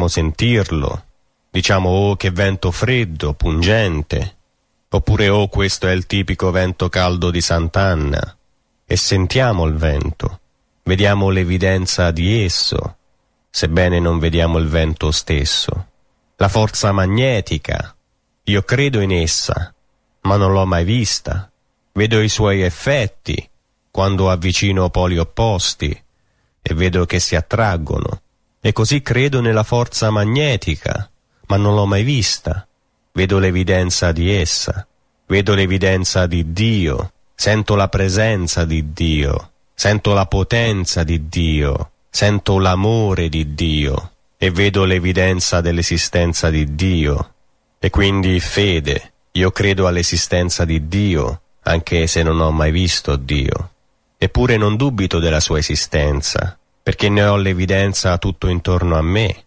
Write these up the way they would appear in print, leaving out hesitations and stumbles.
possiamo sentirlo. Diciamo: oh, che vento freddo, pungente. Oppure: oh, questo è il tipico vento caldo di Sant'Anna. E sentiamo il vento, vediamo l'evidenza di esso, sebbene non vediamo il vento stesso. La forza magnetica, io credo in essa, ma non l'ho mai vista. Vedo i suoi effetti quando avvicino poli opposti e vedo che si attraggono. E così credo nella forza magnetica, ma non l'ho mai vista. Vedo l'evidenza di essa, vedo l'evidenza di Dio, sento la presenza di Dio, sento la potenza di Dio, sento l'amore di Dio e vedo l'evidenza dell'esistenza di Dio. E quindi fede, io credo all'esistenza di Dio, anche se non ho mai visto Dio. Eppure non dubito della sua esistenza, perché ne ho l'evidenza tutto intorno a me.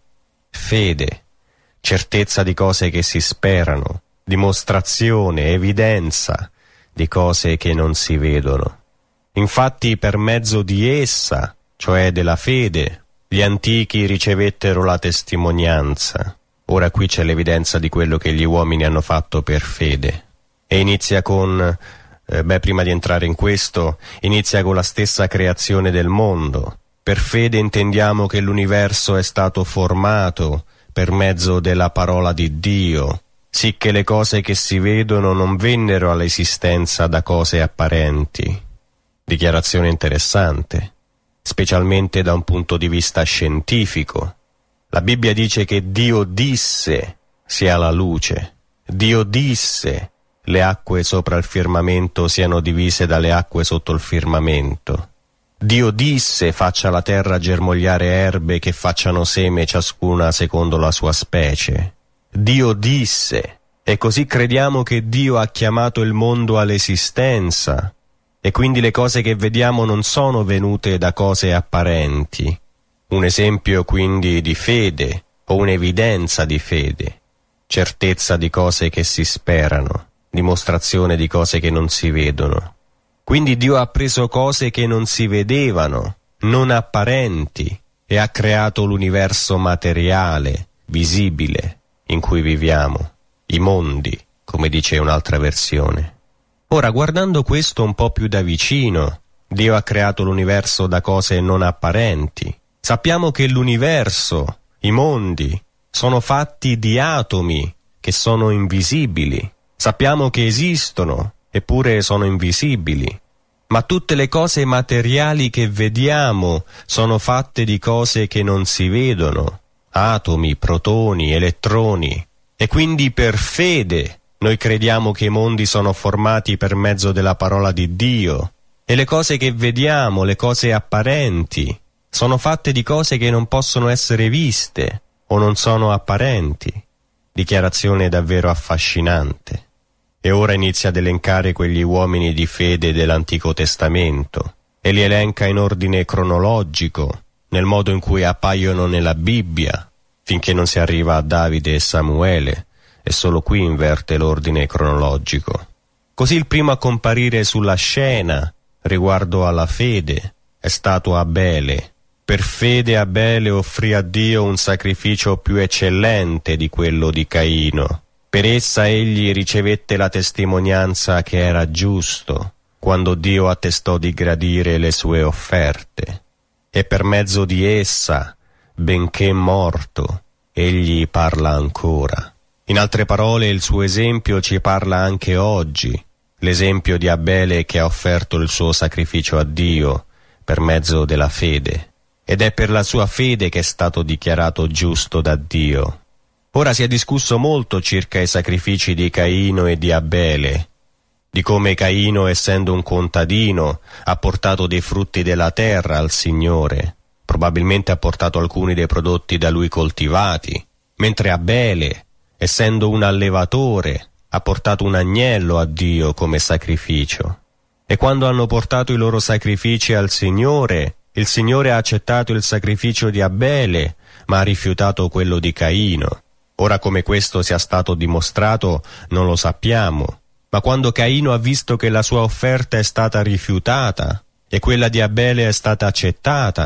Fede, certezza di cose che si sperano, dimostrazione, evidenza di cose che non si vedono. Infatti per mezzo di essa, cioè della fede, gli antichi ricevettero la testimonianza. Ora qui c'è l'evidenza di quello che gli uomini hanno fatto per fede. E inizia con, prima di entrare in questo, inizia con la stessa creazione del mondo. Per fede intendiamo che l'universo è stato formato per mezzo della parola di Dio, sicché le cose che si vedono non vennero all'esistenza da cose apparenti. Dichiarazione interessante, specialmente da un punto di vista scientifico. La Bibbia dice che Dio disse sia la luce. Dio disse le acque sopra il firmamento siano divise dalle acque sotto il firmamento. Dio disse faccia la terra germogliare erbe che facciano seme ciascuna secondo la sua specie. Dio disse, e così crediamo che Dio ha chiamato il mondo all'esistenza, e quindi le cose che vediamo non sono venute da cose apparenti. Un esempio quindi di fede, o un'evidenza di fede, certezza di cose che si sperano, dimostrazione di cose che non si vedono. Quindi Dio ha preso cose che non si vedevano, non apparenti, e ha creato l'universo materiale, visibile, in cui viviamo, i mondi, come dice un'altra versione. Ora, guardando questo un po' più da vicino, Dio ha creato l'universo da cose non apparenti. Sappiamo che l'universo, i mondi, sono fatti di atomi che sono invisibili. Sappiamo che esistono, eppure sono invisibili. Ma tutte le cose materiali che vediamo sono fatte di cose che non si vedono, atomi, protoni, elettroni. E quindi per fede noi crediamo che i mondi sono formati per mezzo della parola di Dio. E le cose che vediamo, le cose apparenti, sono fatte di cose che non possono essere viste o non sono apparenti. Dichiarazione davvero affascinante. E ora inizia ad elencare quegli uomini di fede dell'Antico Testamento e li elenca in ordine cronologico, nel modo in cui appaiono nella Bibbia, finché non si arriva a Davide e Samuele, e solo qui inverte l'ordine cronologico. Così il primo a comparire sulla scena riguardo alla fede è stato Abele. Per fede Abele offrì a Dio un sacrificio più eccellente di quello di Caino. Per essa egli ricevette la testimonianza che era giusto, quando Dio attestò di gradire le sue offerte. E per mezzo di essa, benché morto, egli parla ancora. In altre parole, il suo esempio ci parla anche oggi, l'esempio di Abele che ha offerto il suo sacrificio a Dio per mezzo della fede. Ed è per la sua fede che è stato dichiarato giusto da Dio. Ora si è discusso molto circa i sacrifici di Caino e di Abele, di come Caino, essendo un contadino, ha portato dei frutti della terra al Signore, probabilmente ha portato alcuni dei prodotti da lui coltivati, mentre Abele, essendo un allevatore, ha portato un agnello a Dio come sacrificio. E quando hanno portato i loro sacrifici al Signore, il Signore ha accettato il sacrificio di Abele, ma ha rifiutato quello di Caino. Ora, come questo sia stato dimostrato non lo sappiamo, ma quando Caino ha visto che la sua offerta è stata rifiutata e quella di Abele è stata accettata,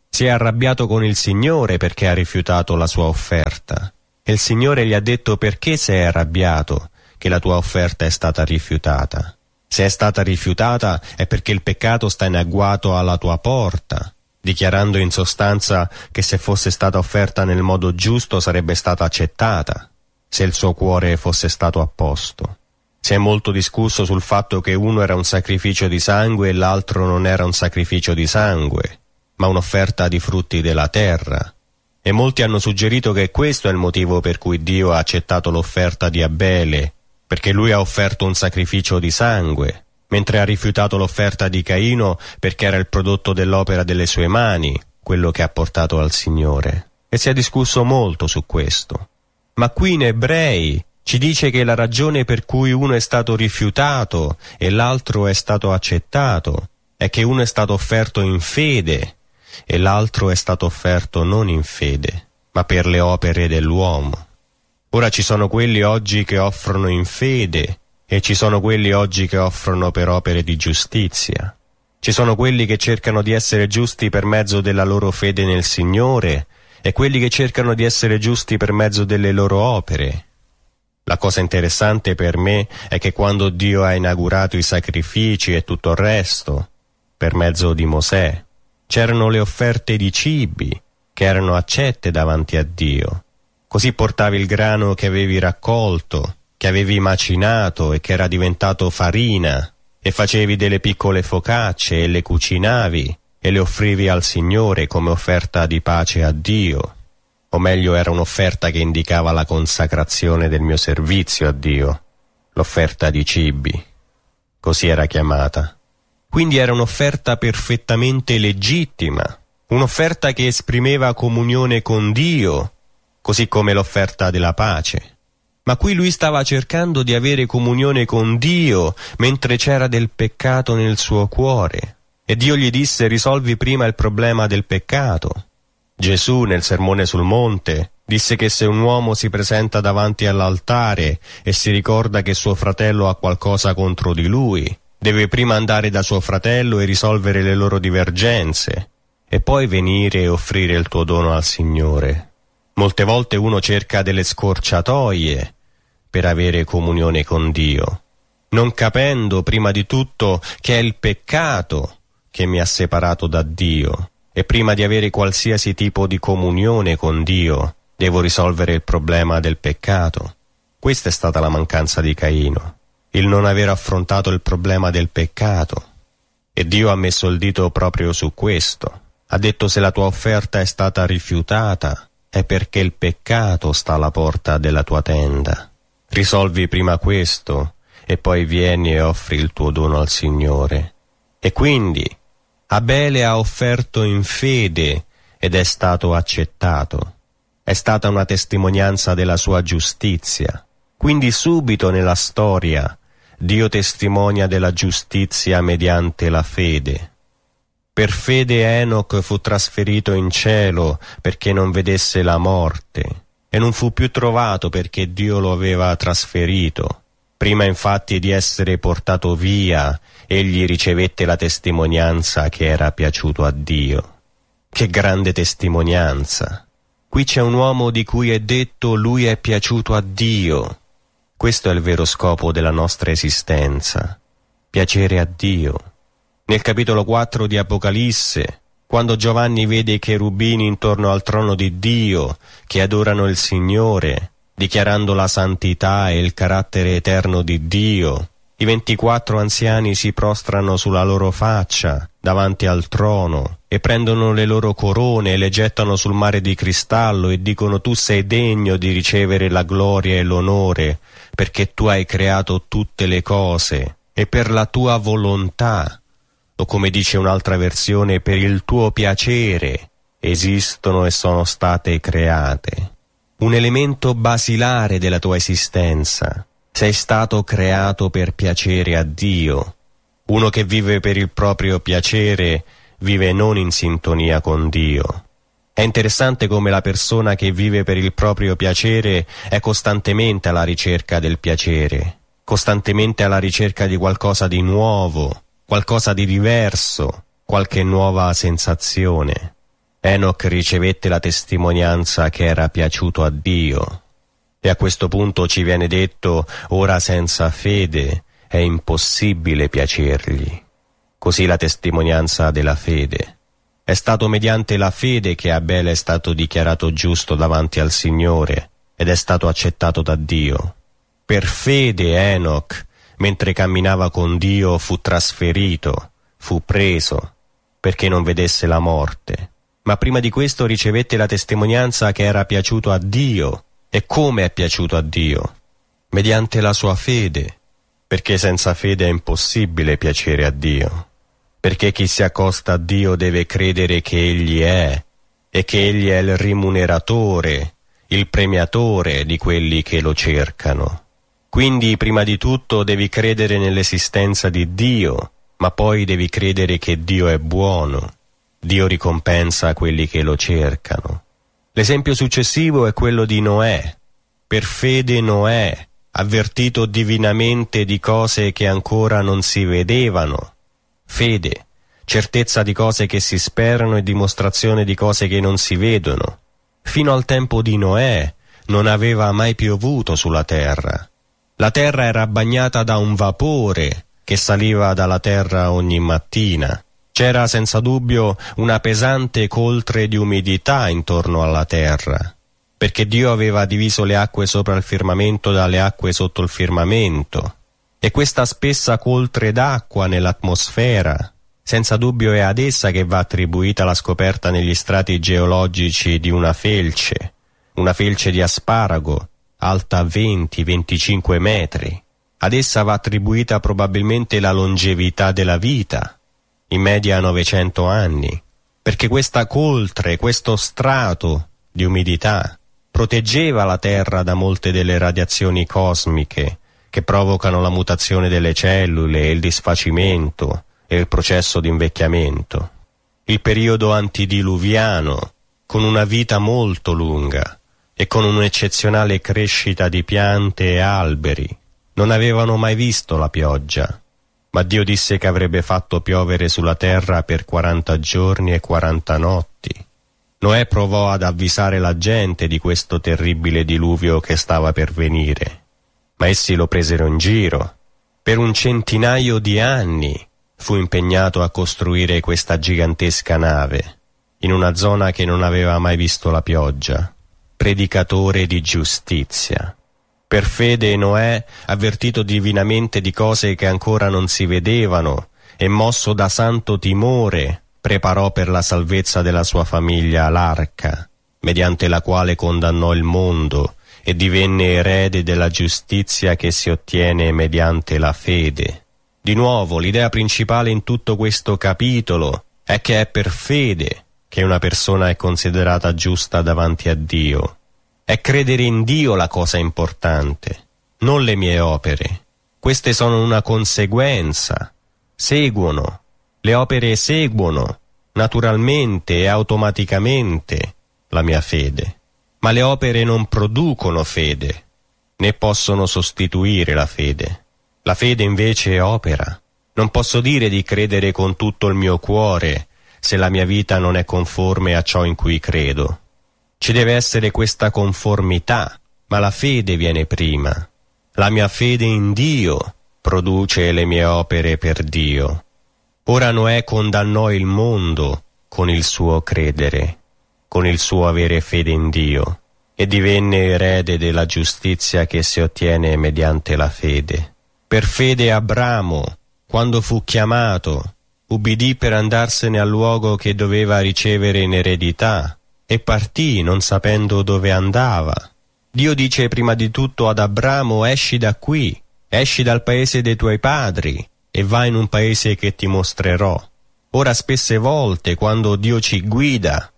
Si è arrabbiato con il Signore perché ha rifiutato la sua offerta. E il Signore gli ha detto: perché sei arrabbiato che la tua offerta è stata rifiutata? Se è stata rifiutata è perché il peccato sta in agguato alla tua porta, dichiarando in sostanza che se fosse stata offerta nel modo giusto sarebbe stata accettata, se il suo cuore fosse stato a posto. Si è molto discusso sul fatto che uno era un sacrificio di sangue e l'altro non era un sacrificio di sangue, ma un'offerta di frutti della terra. E molti hanno suggerito che questo è il motivo per cui Dio ha accettato l'offerta di Abele, perché lui ha offerto un sacrificio di sangue, mentre ha rifiutato l'offerta di Caino perché era il prodotto dell'opera delle sue mani, quello che ha portato al Signore. E si è discusso molto su questo. Ma qui in Ebrei ci dice che la ragione per cui uno è stato rifiutato e l'altro è stato accettato è che uno è stato offerto in fede e l'altro è stato offerto non in fede, ma per le opere dell'uomo. Ora ci sono quelli oggi che offrono in fede e ci sono quelli oggi che offrono per opere di giustizia. Ci sono quelli che cercano di essere giusti per mezzo della loro fede nel Signore e quelli che cercano di essere giusti per mezzo delle loro opere. La cosa interessante per me è che quando Dio ha inaugurato i sacrifici e tutto il resto, per mezzo di Mosè, c'erano le offerte di cibi che erano accette davanti a Dio. Così portavi il grano che avevi raccolto, che avevi macinato e che era diventato farina, e facevi delle piccole focacce e le cucinavi e le offrivi al Signore come offerta di pace a Dio. O meglio, era un'offerta che indicava la consacrazione del mio servizio a Dio, l'offerta di cibi. Così era chiamata. Quindi era un'offerta perfettamente legittima, un'offerta che esprimeva comunione con Dio, così come l'offerta della pace. Ma qui lui stava cercando di avere comunione con Dio mentre c'era del peccato nel suo cuore. E Dio gli disse: risolvi prima il problema del peccato. Gesù, nel Sermone sul Monte, disse che se un uomo si presenta davanti all'altare e si ricorda che suo fratello ha qualcosa contro di lui, deve prima andare da suo fratello e risolvere le loro divergenze, e poi venire e offrire il tuo dono al Signore. Molte volte uno cerca delle scorciatoie per avere comunione con Dio, non capendo prima di tutto che è il peccato che mi ha separato da Dio, e prima di avere qualsiasi tipo di comunione con Dio devo risolvere il problema del peccato. Questa è stata la mancanza di Caino, il non aver affrontato il problema del peccato. E Dio ha messo il dito proprio su questo. Ha detto: se la tua offerta è stata rifiutata è perché il peccato sta alla porta della tua tenda. Risolvi prima questo e poi vieni e offri il tuo dono al Signore. E quindi Abele ha offerto in fede ed è stato accettato. È stata una testimonianza della sua giustizia. Quindi subito nella storia Dio testimonia della giustizia mediante la fede. Per fede Enoch fu trasferito in cielo perché non vedesse la morte, e non fu più trovato perché Dio lo aveva trasferito. Prima infatti di essere portato via, egli ricevette la testimonianza che era piaciuto a Dio. Che grande testimonianza! Qui c'è un uomo di cui è detto: lui è piaciuto a Dio. Questo è il vero scopo della nostra esistenza, piacere a Dio. Nel capitolo 4 di Apocalisse, quando Giovanni vede i cherubini intorno al trono di Dio, che adorano il Signore, dichiarando la santità e il carattere eterno di Dio, i 24 anziani si prostrano sulla loro faccia davanti al trono e prendono le loro corone e le gettano sul mare di cristallo e dicono: tu sei degno di ricevere la gloria e l'onore, perché tu hai creato tutte le cose e per la tua volontà, o come dice un'altra versione, per il tuo piacere, esistono e sono state create. Un elemento basilare della tua esistenza. Sei stato creato per piacere a Dio. Uno che vive per il proprio piacere vive non in sintonia con Dio. È interessante come la persona che vive per il proprio piacere è costantemente alla ricerca del piacere, costantemente alla ricerca di qualcosa di nuovo, qualcosa di diverso, qualche nuova sensazione. Enoch ricevette la testimonianza che era piaciuto a Dio. E a questo punto ci viene detto: ora senza fede è impossibile piacergli. Così la testimonianza della fede. È stato mediante la fede che Abele è stato dichiarato giusto davanti al Signore ed è stato accettato da Dio. Per fede Enoch, mentre camminava con Dio, fu trasferito, fu preso, perché non vedesse la morte. Ma prima di questo ricevette la testimonianza che era piaciuto a Dio. E come è piaciuto a Dio? Mediante la sua fede, perché senza fede è impossibile piacere a Dio. Perché chi si accosta a Dio deve credere che Egli è, e che Egli è il rimuneratore, il premiatore di quelli che lo cercano. Quindi prima di tutto devi credere nell'esistenza di Dio, ma poi devi credere che Dio è buono. Dio ricompensa quelli che lo cercano. L'esempio successivo è quello di Noè. Per fede Noè, avvertito divinamente di cose che ancora non si vedevano. Fede, certezza di cose che si sperano e dimostrazione di cose che non si vedono. Fino al tempo di Noè non aveva mai piovuto sulla terra. La terra era bagnata da un vapore che saliva dalla terra ogni mattina. C'era senza dubbio una pesante coltre di umidità intorno alla terra, perché Dio aveva diviso le acque sopra il firmamento dalle acque sotto il firmamento, e questa spessa coltre d'acqua nell'atmosfera, senza dubbio è ad essa che va attribuita la scoperta negli strati geologici di una felce di asparago, alta 20-25 metri. Ad essa va attribuita probabilmente la longevità della vita, in media 900 anni, perché questa coltre, questo strato di umidità, proteggeva la Terra da molte delle radiazioni cosmiche che provocano la mutazione delle cellule, il disfacimento e il processo di invecchiamento. Il periodo antidiluviano, con una vita molto lunga e con un'eccezionale crescita di piante e alberi, non avevano mai visto la pioggia. Ma Dio disse che avrebbe fatto piovere sulla terra per 40 giorni e 40 notti. Noè provò ad avvisare la gente di questo terribile diluvio che stava per venire, ma essi lo presero in giro. Per un centinaio di anni fu impegnato a costruire questa gigantesca nave, in una zona che non aveva mai visto la pioggia. Predicatore di giustizia. Per fede Noè, avvertito divinamente di cose che ancora non si vedevano e mosso da santo timore, preparò per la salvezza della sua famiglia l'arca, mediante la quale condannò il mondo e divenne erede della giustizia che si ottiene mediante la fede. Di nuovo, l'idea principale in tutto questo capitolo è che è per fede che una persona è considerata giusta davanti a Dio. È credere in Dio la cosa importante, non le mie opere. Queste sono una conseguenza, seguono. Le opere seguono, naturalmente e automaticamente, la mia fede. Ma le opere non producono fede, né possono sostituire la fede. La fede invece opera. Non posso dire di credere con tutto il mio cuore se la mia vita non è conforme a ciò in cui credo. Ci deve essere questa conformità, ma la fede viene prima. La mia fede in Dio produce le mie opere per Dio. Ora Noè condannò il mondo con il suo credere, con il suo avere fede in Dio, e divenne erede della giustizia che si ottiene mediante la fede. Per fede Abramo, quando fu chiamato, ubbidì per andarsene al luogo che doveva ricevere in eredità, e partì non sapendo dove andava. Dio dice prima di tutto ad Abramo: esci da qui, esci dal paese dei tuoi padri e vai in un paese che ti mostrerò. Ora spesse volte quando Dio ci guida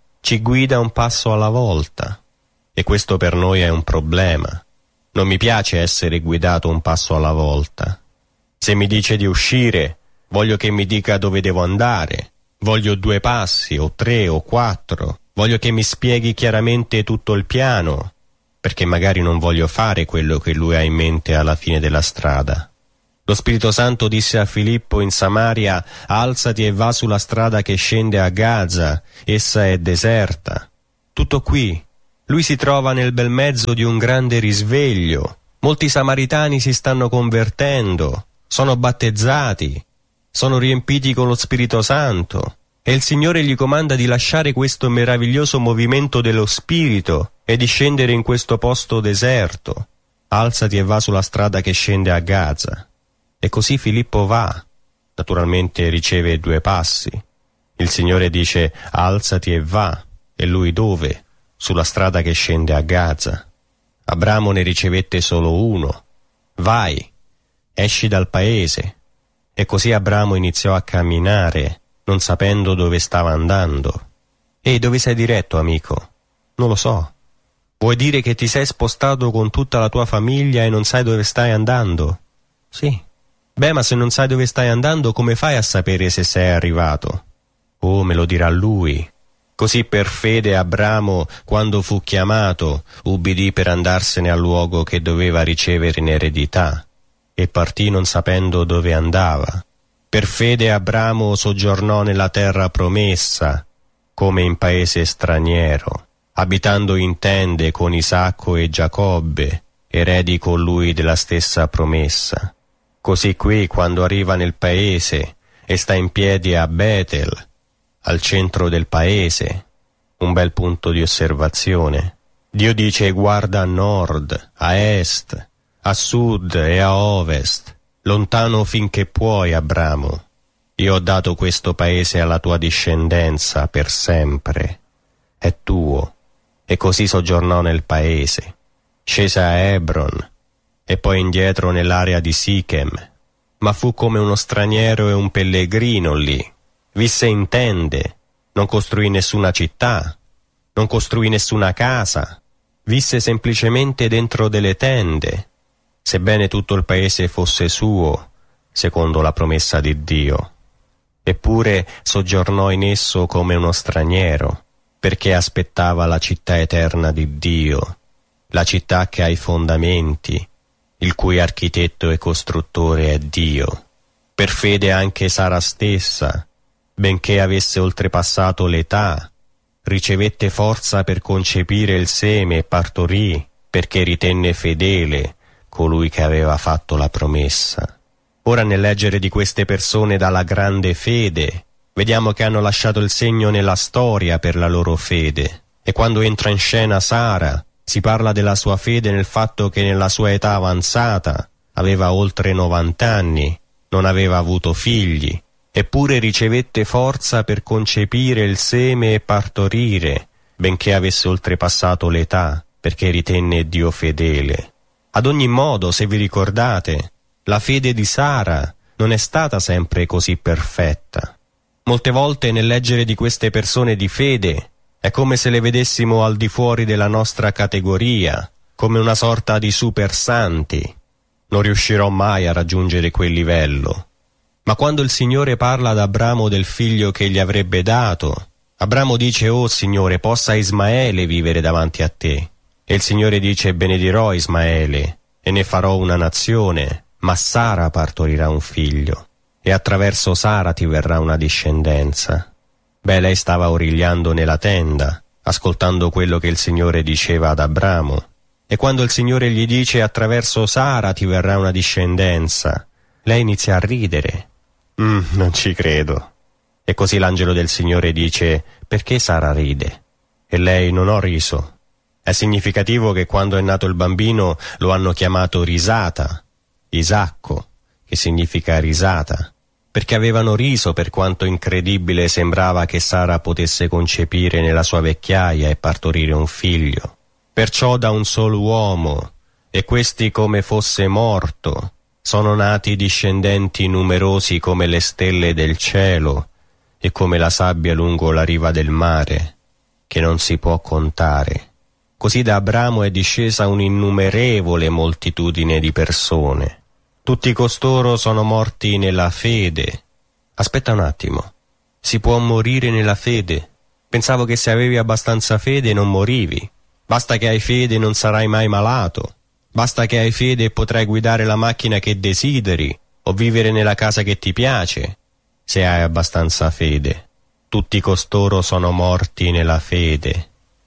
un passo alla volta, e questo per noi è un problema. Non mi piace essere guidato un passo alla volta. Se mi dice di uscire, voglio che mi dica dove devo andare. Voglio 2 passi, o 3, o 4. Voglio che mi spieghi chiaramente tutto il piano, perché magari non voglio fare quello che lui ha in mente alla fine della strada. Lo Spirito Santo disse a Filippo in Samaria: alzati e va sulla strada che scende a Gaza, essa è deserta. Tutto qui. Lui si trova nel bel mezzo di un grande risveglio. Molti samaritani si stanno convertendo, sono battezzati, sono riempiti con lo Spirito Santo, e il Signore gli comanda di lasciare questo meraviglioso movimento dello Spirito e di scendere in questo posto deserto. Alzati e va sulla strada che scende a Gaza. E così Filippo va. Naturalmente riceve 2 passi. Il Signore dice: alzati e va. E lui dove? Sulla strada che scende a Gaza. Abramo ne ricevette solo 1. Vai, esci dal paese. E così Abramo iniziò a camminare, non sapendo dove stava andando. Ehi, dove sei diretto, amico? Non lo so. Vuoi dire che ti sei spostato con tutta la tua famiglia e non sai dove stai andando? Sì. Beh, ma se non sai dove stai andando, come fai a sapere se sei arrivato? Oh, me lo dirà lui. Così per fede Abramo, quando fu chiamato, ubbidì per andarsene al luogo che doveva ricevere in eredità, e partì non sapendo dove andava. Per fede Abramo soggiornò nella terra promessa, come in paese straniero, abitando in tende con Isacco e Giacobbe, eredi con lui della stessa promessa. Così qui, quando arriva nel paese e sta in piedi a Betel, al centro del paese, un bel punto di osservazione. Dio dice: guarda a nord, a est, a sud e a ovest, lontano finché puoi, Abramo. Io ho dato questo paese alla tua discendenza per sempre. È tuo. E così soggiornò nel paese. Scese a Hebron e poi indietro nell'area di Sichem, ma fu come uno straniero e un pellegrino lì. Visse in tende, non costruì nessuna città, non costruì nessuna casa, visse semplicemente dentro delle tende, sebbene tutto il paese fosse suo, secondo la promessa di Dio. Eppure soggiornò in esso come uno straniero, perché aspettava la città eterna di Dio, la città che ha i fondamenti, il cui architetto e costruttore è Dio. Per fede anche Sara stessa, benché avesse oltrepassato l'età, ricevette forza per concepire il seme e partorì, perché ritenne fedele colui che aveva fatto la promessa. Ora, nel leggere di queste persone dalla grande fede, vediamo che hanno lasciato il segno nella storia per la loro fede. E quando entra in scena Sara, si parla della sua fede nel fatto che nella sua età avanzata, aveva oltre 90 anni, non aveva avuto figli, eppure ricevette forza per concepire il seme e partorire, benché avesse oltrepassato l'età, perché ritenne Dio fedele. Ad ogni modo, se vi ricordate, la fede di Sara non è stata sempre così perfetta. Molte volte nel leggere di queste persone di fede è come se le vedessimo al di fuori della nostra categoria, come una sorta di super santi. Non riuscirò mai a raggiungere quel livello. Ma quando il Signore parla ad Abramo del figlio che gli avrebbe dato, Abramo dice: «Oh Signore, possa Ismaele vivere davanti a te». E il Signore dice: «Benedirò Ismaele e ne farò una nazione, ma Sara partorirà un figlio e attraverso Sara ti verrà una discendenza». Beh, lei stava origliando nella tenda, ascoltando quello che il Signore diceva ad Abramo. E quando il Signore gli dice: «Attraverso Sara ti verrà una discendenza», lei inizia a ridere. Non ci credo. E così l'angelo del Signore dice: «Perché Sara ride?» E lei: «Non ho riso». È significativo che quando è nato il bambino lo hanno chiamato risata, Isacco, che significa risata, perché avevano riso per quanto incredibile sembrava che Sara potesse concepire nella sua vecchiaia e partorire un figlio. Perciò da un solo uomo, e questi come fosse morto, sono nati discendenti numerosi come le stelle del cielo e come la sabbia lungo la riva del mare, che non si può contare. Così da Abramo è discesa un'innumerevole moltitudine di persone. Tutti costoro sono morti nella fede. Aspetta un attimo, si può morire nella fede? Pensavo che se avevi abbastanza fede non morivi. Basta che hai fede e non sarai mai malato. Basta che hai fede e potrai guidare la macchina che desideri, o vivere nella casa che ti piace, se hai abbastanza fede. Tutti costoro sono morti nella fede.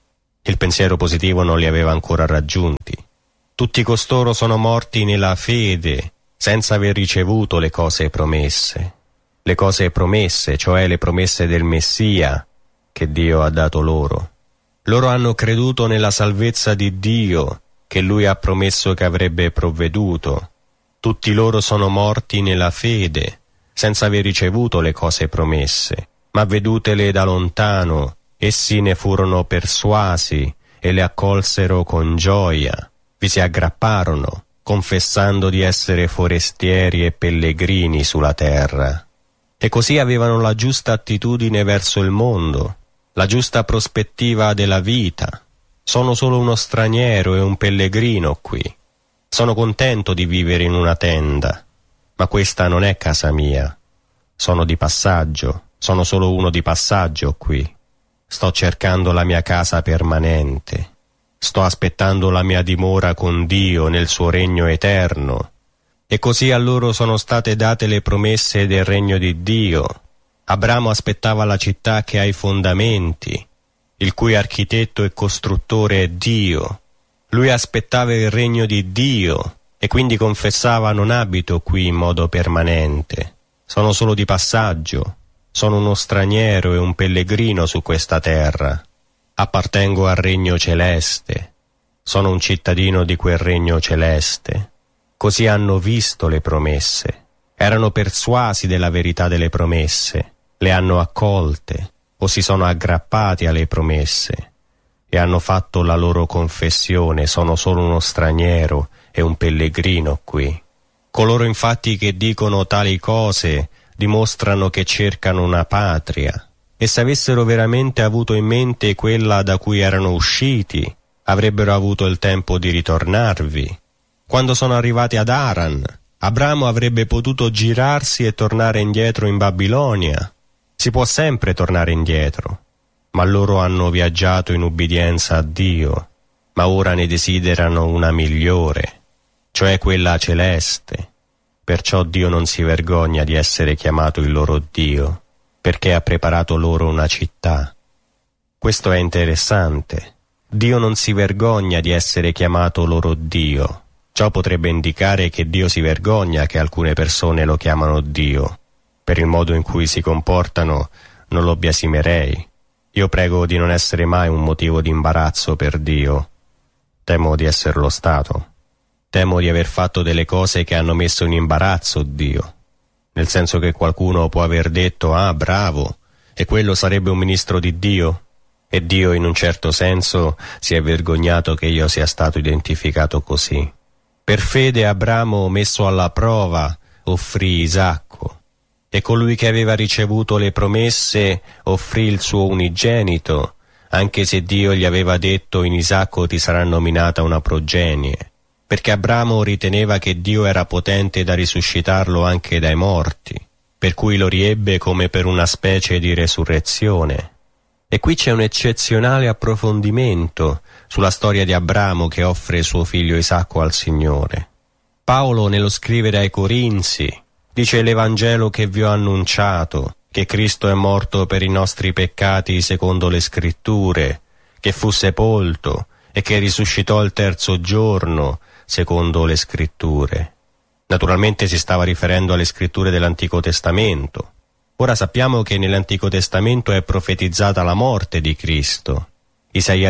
Il pensiero positivo non li aveva ancora raggiunti. Tutti costoro sono morti nella fede, senza aver ricevuto le cose promesse. Le cose promesse, cioè le promesse del Messia, che Dio ha dato loro. Loro hanno creduto nella salvezza di Dio, che Lui ha promesso che avrebbe provveduto. Tutti loro sono morti nella fede, senza aver ricevuto le cose promesse, ma vedutele da lontano, essi ne furono persuasi e le accolsero con gioia. Vi si aggrapparono, confessando di essere forestieri e pellegrini sulla terra. E così avevano la giusta attitudine verso il mondo, la giusta prospettiva della vita. Sono solo uno straniero e un pellegrino qui. Sono contento di vivere in una tenda, ma questa non è casa mia. Sono di passaggio, sono solo uno di passaggio qui. Sto cercando la mia casa permanente. Sto aspettando la mia dimora con Dio nel suo regno eterno. E così a loro sono state date le promesse del regno di Dio. Abramo aspettava la città che ha i fondamenti, il cui architetto e costruttore è Dio. Lui aspettava il regno di Dio e quindi confessava: non abito qui in modo permanente, sono solo di passaggio, sono uno straniero e un pellegrino su questa terra. Appartengo al regno celeste, sono un cittadino di quel regno celeste. Così hanno visto le promesse, erano persuasi della verità delle promesse, le hanno accolte o si sono aggrappati alle promesse e hanno fatto la loro confessione: sono solo uno straniero e un pellegrino qui. Coloro infatti che dicono tali cose dimostrano che cercano una patria, e se avessero veramente avuto in mente quella da cui erano usciti, avrebbero avuto il tempo di ritornarvi. Quando sono arrivati ad Aran, Abramo avrebbe potuto girarsi e tornare indietro in Babilonia. Si può sempre tornare indietro, ma loro hanno viaggiato in ubbidienza a Dio, ma ora ne desiderano una migliore, cioè quella celeste. Perciò Dio non si vergogna di essere chiamato il loro Dio, perché ha preparato loro una città. Questo è interessante. Dio non si vergogna di essere chiamato loro Dio. Ciò potrebbe indicare che Dio si vergogna che alcune persone lo chiamano Dio. Per il modo in cui si comportano non lo biasimerei. Io prego di non essere mai un motivo di imbarazzo per Dio. Temo di esserlo stato. Temo di aver fatto delle cose che hanno messo in imbarazzo Dio. Nel senso che qualcuno può aver detto: ah, bravo, e quello sarebbe un ministro di Dio? E Dio in un certo senso si è vergognato che io sia stato identificato così. Per fede Abramo, messo alla prova, offrì Isacco, e colui che aveva ricevuto le promesse offrì il suo unigenito, anche se Dio gli aveva detto: in Isacco ti sarà nominata una progenie, perché Abramo riteneva che Dio era potente da risuscitarlo anche dai morti, per cui lo riebbe come per una specie di resurrezione. E qui c'è un eccezionale approfondimento sulla storia di Abramo che offre suo figlio Isacco al Signore. Paolo, nello scrivere ai Corinzi, dice: l'Evangelo che vi ho annunciato, che Cristo è morto per i nostri peccati secondo le Scritture, che fu sepolto e che risuscitò il terzo giorno secondo le Scritture. Naturalmente si stava riferendo alle Scritture dell'Antico Testamento. Ora sappiamo che nell'Antico Testamento è profetizzata la morte di Cristo. Isaia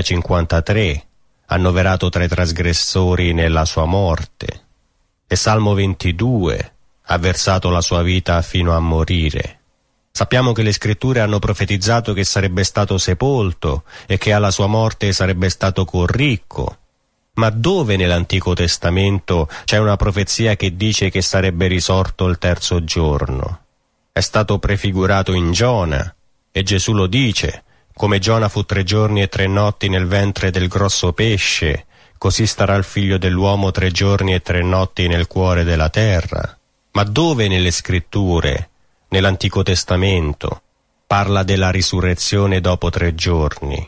53, annoverato tra i trasgressori nella sua morte. E Salmo 22, ha versato la sua vita fino a morire. Sappiamo che le Scritture hanno profetizzato che sarebbe stato sepolto e che alla sua morte sarebbe stato ricco. Ma dove nell'Antico Testamento c'è una profezia che dice che sarebbe risorto il terzo giorno? È stato prefigurato in Giona, e Gesù lo dice: come Giona fu 3 giorni e 3 notti nel ventre del grosso pesce, così starà il figlio dell'uomo 3 giorni e 3 notti nel cuore della terra. Ma dove nelle Scritture, nell'Antico Testamento, parla della risurrezione dopo 3 giorni?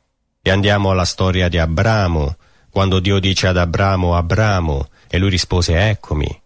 E andiamo alla storia di Abramo, quando Dio dice ad Abramo: Abramo, e lui rispose: eccomi.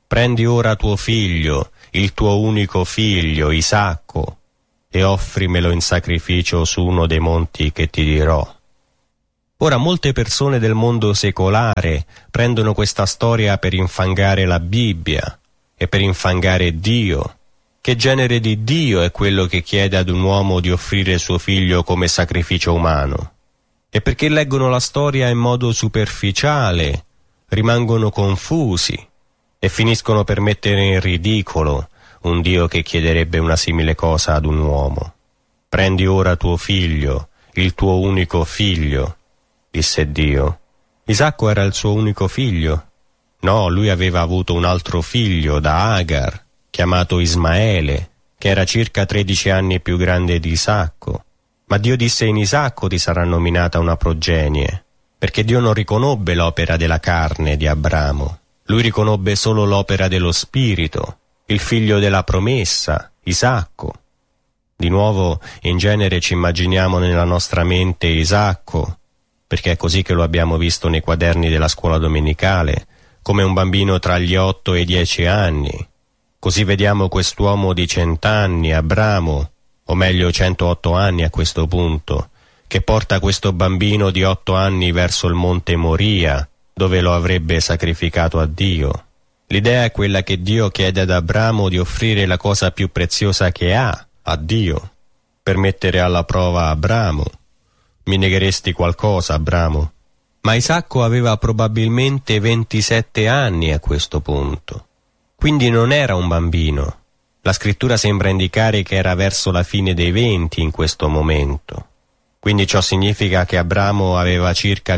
prendi ora tuo figlio, il tuo unico figlio, Isacco, e offrimelo in sacrificio su uno dei monti che ti dirò. Ora molte persone del mondo secolare prendono questa storia per infangare la Bibbia e per infangare Dio. Che genere di Dio è quello che chiede ad un uomo di offrire suo figlio come sacrificio umano? E perché leggono la storia in modo superficiale, rimangono confusi e finiscono per mettere in ridicolo un Dio che chiederebbe una simile cosa ad un uomo. Prendi ora tuo figlio, il tuo unico figlio, disse Dio. Isacco era il suo unico figlio? No, lui aveva avuto un altro figlio da Agar, chiamato Ismaele, che era circa 13 anni più grande di Isacco. Ma Dio disse: in Isacco ti sarà nominata una progenie, perché Dio non riconobbe l'opera della carne di Abramo. Lui riconobbe solo l'opera dello Spirito, il figlio della promessa, Isacco. Di nuovo, in genere ci immaginiamo nella nostra mente Isacco, perché è così che lo abbiamo visto nei quaderni della scuola domenicale, come un bambino tra gli 8 e i 10 anni. Così vediamo quest'uomo di 100 anni, Abramo, o meglio 108 anni a questo punto, che porta questo bambino di 8 anni verso il monte Moria, dove lo avrebbe sacrificato a Dio. L'idea è quella che Dio chiede ad Abramo di offrire la cosa più preziosa che ha a Dio, per mettere alla prova Abramo. Mi negheresti qualcosa, Abramo? Ma Isacco aveva probabilmente 27 anni a questo punto. Quindi non era un bambino. La scrittura sembra indicare che era verso la fine dei 20 in questo momento. Quindi ciò significa che Abramo aveva circa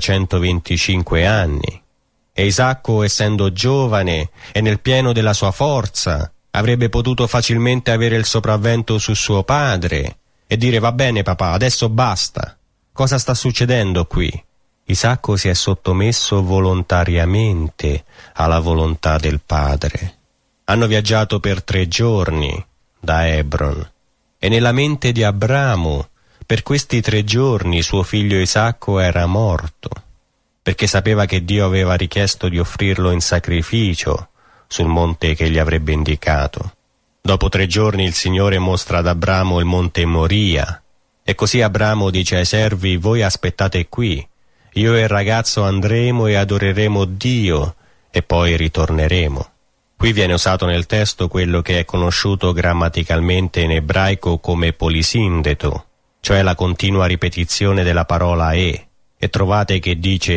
125 anni. E Isacco, essendo giovane e nel pieno della sua forza, avrebbe potuto facilmente avere il sopravvento su suo padre e dire: va bene papà, adesso basta. Cosa sta succedendo qui? Isacco si è sottomesso volontariamente alla volontà del padre. Hanno viaggiato per 3 giorni da Hebron e nella mente di Abramo per questi 3 giorni suo figlio Isacco era morto, perché sapeva che Dio aveva richiesto di offrirlo in sacrificio sul monte che gli avrebbe indicato. Dopo 3 giorni il Signore mostra ad Abramo il monte Moria, e così Abramo dice ai servi: voi aspettate qui, io e il ragazzo andremo e adoreremo Dio e poi ritorneremo. Qui viene usato nel testo quello che è conosciuto grammaticalmente in ebraico come polisindeto, cioè la continua ripetizione della parola e trovate che dice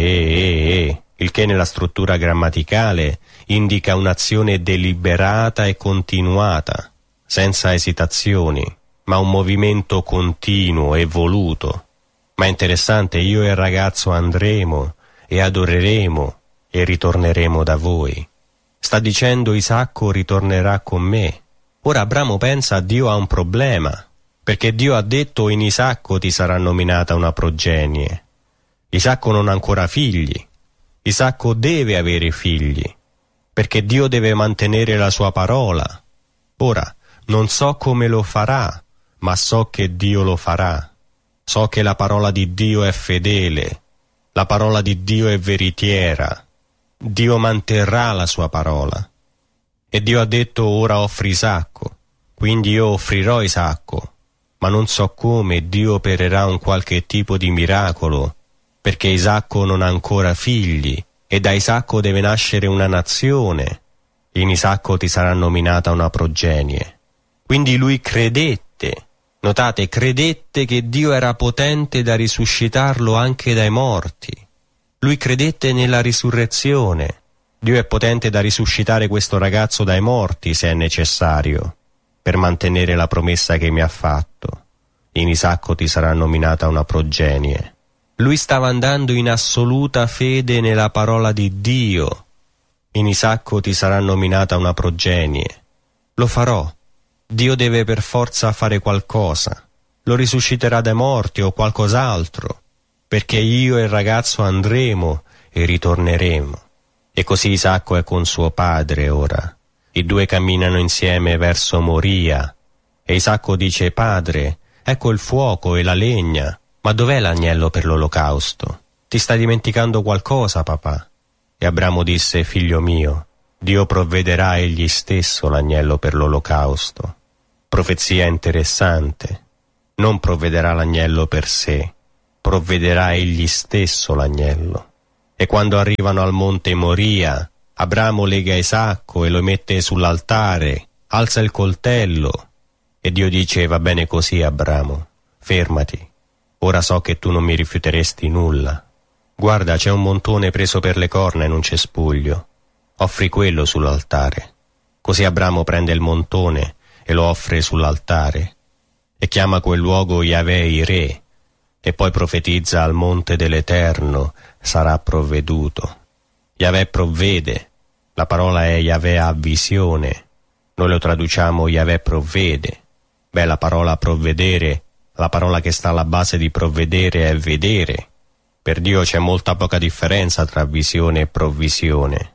il che nella struttura grammaticale indica un'azione deliberata e continuata, senza esitazioni, ma un movimento continuo e voluto. Ma è interessante: io e il ragazzo andremo e adoreremo e ritorneremo da voi. Sta dicendo: Isacco ritornerà con me. Ora Abramo pensa: Dio ha un problema, perché Dio ha detto: in Isacco ti sarà nominata una progenie. Isacco non ha ancora figli. Isacco deve avere figli, perché Dio deve mantenere la sua parola. Ora, non so come lo farà, ma so che Dio lo farà. So che la parola di Dio è fedele, la parola di Dio è veritiera. Dio manterrà la sua parola. E Dio ha detto: ora offri Isacco. Quindi io offrirò Isacco, ma non so come Dio opererà un qualche tipo di miracolo, perché Isacco non ha ancora figli, e da Isacco deve nascere una nazione. In Isacco ti sarà nominata una progenie. Quindi lui credette, notate, credette che Dio era potente da risuscitarlo anche dai morti. Lui credette nella risurrezione. Dio è potente da risuscitare questo ragazzo dai morti, se è necessario, per mantenere la promessa che mi ha fatto. In Isacco ti sarà nominata una progenie. Lui stava andando in assoluta fede nella parola di Dio. In Isacco ti sarà nominata una progenie. Lo farò. Dio deve per forza fare qualcosa. Lo risusciterà dai morti o qualcos'altro, perché io e il ragazzo andremo e ritorneremo. E così Isacco è con suo padre ora. I due camminano insieme verso Moria. E Isacco dice: padre, ecco il fuoco e la legna, ma dov'è l'agnello per l'olocausto? Ti stai dimenticando qualcosa, papà? E Abramo disse: figlio mio, Dio provvederà egli stesso l'agnello per l'olocausto. Profezia interessante. Non provvederà l'agnello per sé, provvederà egli stesso l'agnello. E quando arrivano al monte Moria, Abramo lega Isacco e lo mette sull'altare, alza il coltello, e Dio dice: va bene così, Abramo, fermati, ora so che tu non mi rifiuteresti nulla. Guarda, c'è un montone preso per le corna in un cespuglio, offri quello sull'altare. Così Abramo prende il montone e lo offre sull'altare, e chiama quel luogo Yahweh Irè, e poi profetizza: al monte dell'Eterno sarà provveduto. Yahweh provvede, la parola è Yahweh ha visione, noi lo traduciamo Yahweh provvede. Beh, la parola provvedere, la parola che sta alla base di provvedere è vedere. Per Dio c'è molta poca differenza tra visione e provvisione.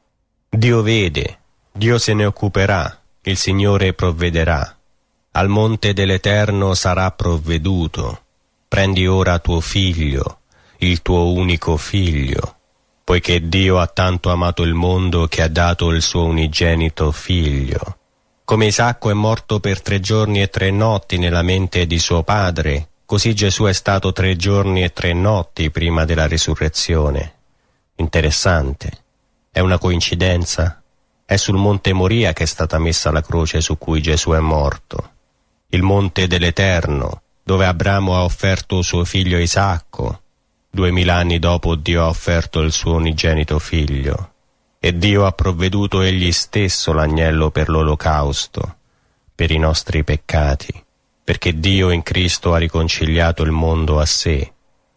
Dio vede, Dio se ne occuperà, il Signore provvederà. Al monte dell'Eterno sarà provveduto. Prendi ora tuo figlio, il tuo unico figlio, poiché Dio ha tanto amato il mondo che ha dato il suo unigenito figlio. Come Isacco è morto per 3 giorni e 3 notti nella mente di suo padre, così Gesù è stato 3 giorni e 3 notti prima della risurrezione. Interessante. È una coincidenza? È sul monte Moria che è stata messa la croce su cui Gesù è morto. Il monte dell'Eterno, dove Abramo ha offerto suo figlio Isacco. 2000 anni dopo Dio ha offerto il suo unigenito figlio. E Dio ha provveduto egli stesso l'agnello per l'olocausto, per i nostri peccati, perché Dio in Cristo ha riconciliato il mondo a sé.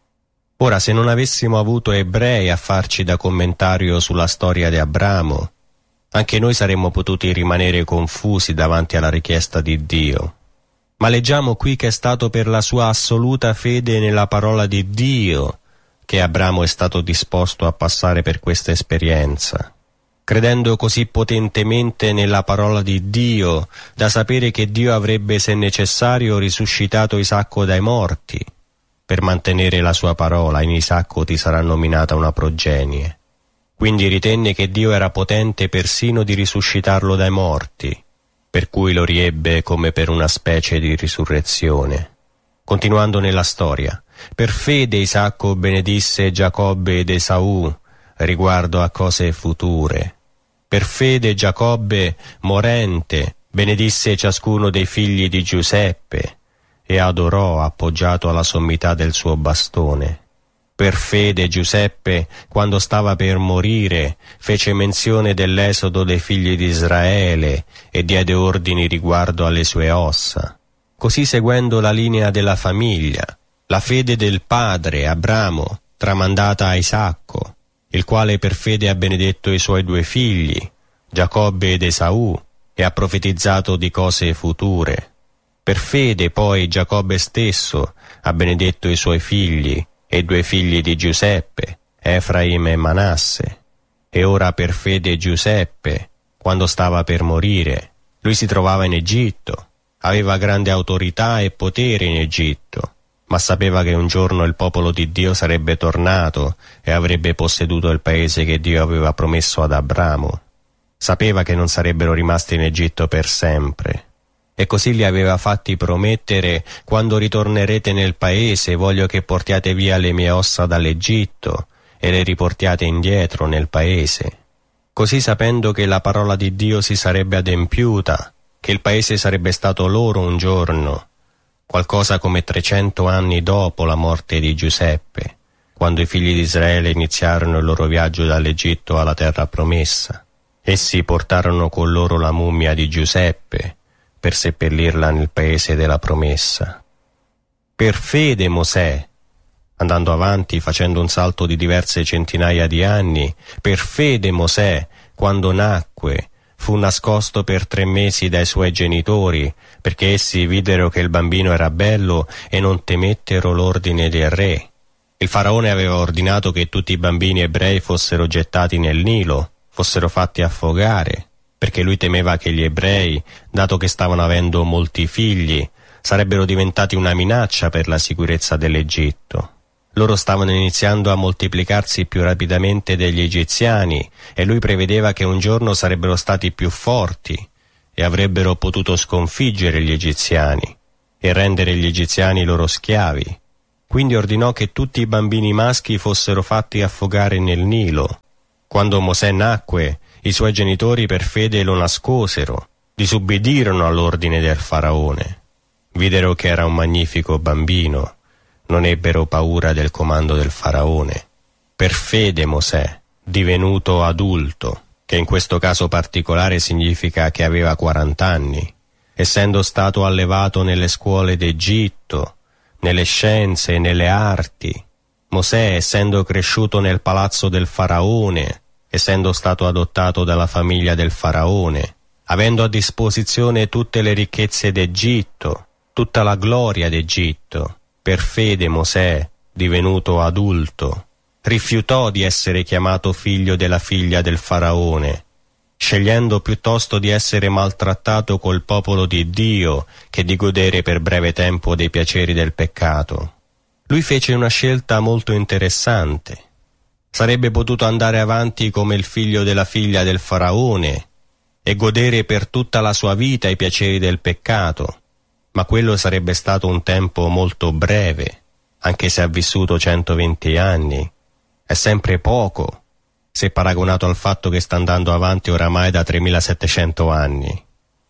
Ora, se non avessimo avuto ebrei a farci da commentario sulla storia di Abramo, anche noi saremmo potuti rimanere confusi davanti alla richiesta di Dio. Ma leggiamo qui che è stato per la sua assoluta fede nella parola di Dio che Abramo è stato disposto a passare per questa esperienza, credendo così potentemente nella parola di Dio da sapere che Dio avrebbe, se necessario, risuscitato Isacco dai morti. Per mantenere la sua parola, in Isacco ti sarà nominata una progenie. Quindi ritenne che Dio era potente persino di risuscitarlo dai morti, per cui lo riebbe come per una specie di risurrezione. Continuando nella storia, per fede Isacco benedisse Giacobbe ed Esaù riguardo a cose future. Per fede Giacobbe, morente, benedisse ciascuno dei figli di Giuseppe e adorò appoggiato alla sommità del suo bastone. Per fede Giuseppe, quando stava per morire, fece menzione dell'esodo dei figli di Israele e diede ordini riguardo alle sue ossa. Così, seguendo la linea della famiglia, la fede del padre Abramo, tramandata a Isacco, il quale per fede ha benedetto i suoi 2 figli, Giacobbe ed Esaù, e ha profetizzato di cose future. Per fede poi Giacobbe stesso ha benedetto i suoi figli e i 2 figli di Giuseppe, Efraim e Manasse. E ora per fede Giuseppe, quando stava per morire, lui si trovava in Egitto, aveva grande autorità e potere in Egitto, ma sapeva che un giorno il popolo di Dio sarebbe tornato e avrebbe posseduto il paese che Dio aveva promesso ad Abramo. Sapeva che non sarebbero rimasti in Egitto per sempre. E così li aveva fatti promettere: quando ritornerete nel paese voglio che portiate via le mie ossa dall'Egitto e le riportiate indietro nel paese. Così, sapendo che la parola di Dio si sarebbe adempiuta, che il paese sarebbe stato loro un giorno, qualcosa come 300 anni dopo la morte di Giuseppe, quando i figli di Israele iniziarono il loro viaggio dall'Egitto alla terra promessa. Essi portarono con loro la mummia di Giuseppe per seppellirla nel paese della promessa. Per fede Mosè, andando avanti facendo un salto di diverse centinaia di anni, per fede Mosè, quando nacque, fu nascosto per 3 mesi dai suoi genitori, perché essi videro che il bambino era bello e non temettero l'ordine del re. Il faraone aveva ordinato che tutti i bambini ebrei fossero gettati nel Nilo, fossero fatti affogare, perché lui temeva che gli ebrei, dato che stavano avendo molti figli, sarebbero diventati una minaccia per la sicurezza dell'Egitto. Loro stavano iniziando a moltiplicarsi più rapidamente degli egiziani e lui prevedeva che un giorno sarebbero stati più forti e avrebbero potuto sconfiggere gli egiziani e rendere gli egiziani loro schiavi. Quindi ordinò che tutti i bambini maschi fossero fatti affogare nel Nilo. Quando Mosè nacque, i suoi genitori per fede lo nascosero, disobbedirono all'ordine del faraone. Videro che era un magnifico bambino, non ebbero paura del comando del faraone. Per fede Mosè, divenuto adulto, che in questo caso particolare significa che aveva 40 anni, essendo stato allevato nelle scuole d'Egitto, nelle scienze e nelle arti, Mosè, essendo cresciuto nel palazzo del faraone, essendo stato adottato dalla famiglia del faraone, avendo a disposizione tutte le ricchezze d'Egitto, tutta la gloria d'Egitto, per fede Mosè, divenuto adulto, rifiutò di essere chiamato figlio della figlia del faraone, scegliendo piuttosto di essere maltrattato col popolo di Dio che di godere per breve tempo dei piaceri del peccato. Lui fece una scelta molto interessante. Sarebbe potuto andare avanti come il figlio della figlia del faraone e godere per tutta la sua vita i piaceri del peccato, ma quello sarebbe stato un tempo molto breve, anche se ha vissuto 120 anni. È sempre poco, se paragonato al fatto che sta andando avanti oramai da 3700 anni.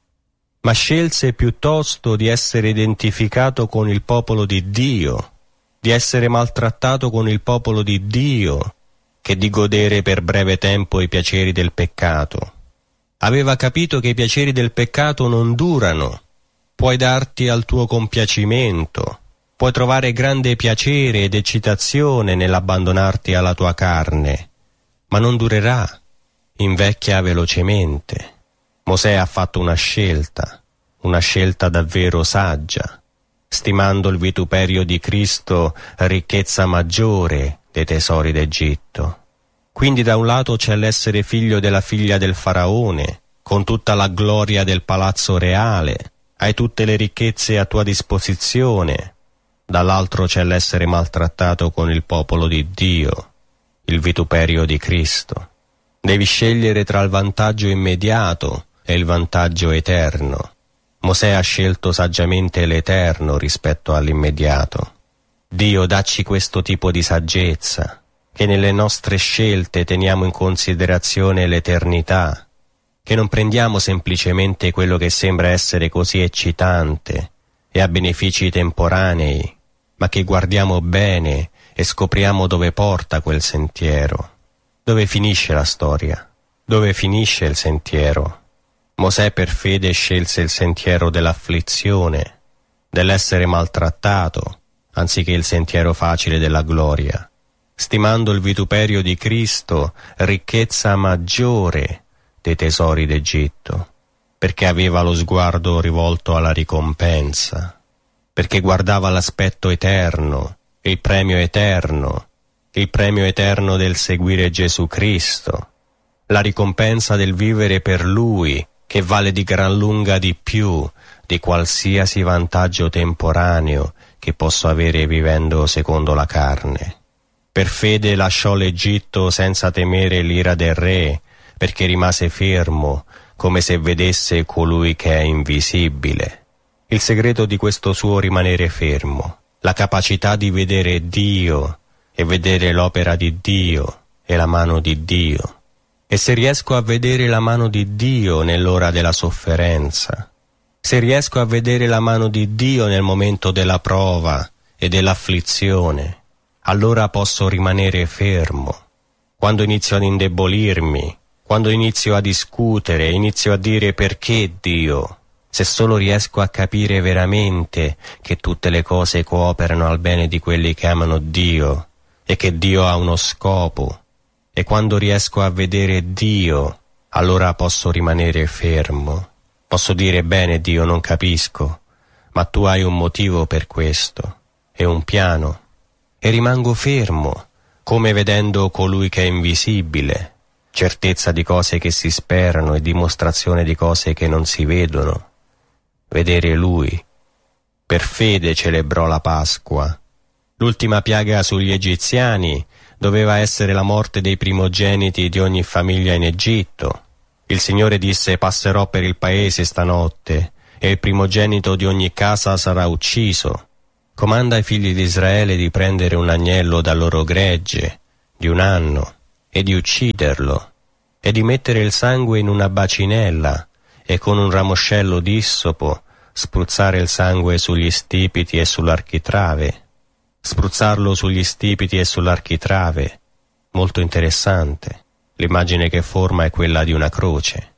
Ma scelse piuttosto di essere identificato con il popolo di Dio, di essere maltrattato con il popolo di Dio, che di godere per breve tempo i piaceri del peccato. Aveva capito che i piaceri del peccato non durano. Puoi darti al tuo compiacimento, puoi trovare grande piacere ed eccitazione nell'abbandonarti alla tua carne, ma non durerà, invecchia velocemente. Mosè ha fatto una scelta davvero saggia, stimando il vituperio di Cristo ricchezza maggiore dei tesori d'Egitto. Quindi da un lato c'è l'essere figlio della figlia del faraone, con tutta la gloria del palazzo reale, hai tutte le ricchezze a tua disposizione. Dall'altro c'è l'essere maltrattato con il popolo di Dio, il vituperio di Cristo. Devi scegliere tra il vantaggio immediato e il vantaggio eterno. Mosè ha scelto saggiamente l'eterno rispetto all'immediato. Dio, dacci questo tipo di saggezza, che nelle nostre scelte teniamo in considerazione l'eternità, che non prendiamo semplicemente quello che sembra essere così eccitante e a benefici temporanei, ma che guardiamo bene e scopriamo dove porta quel sentiero, dove finisce la storia, dove finisce il sentiero. Mosè per fede scelse il sentiero dell'afflizione, dell'essere maltrattato, anziché il sentiero facile della gloria, stimando il vituperio di Cristo ricchezza maggiore dei tesori d'Egitto, perché aveva lo sguardo rivolto alla ricompensa, perché guardava l'aspetto eterno, il premio eterno del seguire Gesù Cristo, la ricompensa del vivere per Lui, che vale di gran lunga di più di qualsiasi vantaggio temporaneo che posso avere vivendo secondo la carne. Per fede lasciò l'Egitto senza temere l'ira del re, perché rimase fermo, come se vedesse colui che è invisibile. Il segreto di questo suo rimanere fermo, la capacità di vedere Dio e vedere l'opera di Dio e la mano di Dio. E se riesco a vedere la mano di Dio nell'ora della sofferenza, se riesco a vedere la mano di Dio nel momento della prova e dell'afflizione, allora posso rimanere fermo. Quando inizio ad indebolirmi, quando inizio a discutere, inizio a dire perché Dio, se solo riesco a capire veramente che tutte le cose cooperano al bene di quelli che amano Dio e che Dio ha uno scopo, e quando riesco a vedere Dio, allora posso rimanere fermo. Posso dire bene Dio, non capisco, ma tu hai un motivo per questo e un piano, e rimango fermo, come vedendo colui che è invisibile, certezza di cose che si sperano e dimostrazione di cose che non si vedono. Vedere Lui. Per fede celebrò la Pasqua. L'ultima piaga sugli egiziani doveva essere la morte dei primogeniti di ogni famiglia in Egitto. Il Signore disse: passerò per il paese stanotte, e il primogenito di ogni casa sarà ucciso. Comanda ai figli di Israele di prendere un agnello dal loro gregge, di 1 anno, e di ucciderlo, e di mettere il sangue in una bacinella, e con un ramoscello d'issopo spruzzare il sangue sugli stipiti e sull'architrave. Spruzzarlo sugli stipiti e sull'architrave. Molto interessante. L'immagine che forma è quella di una croce.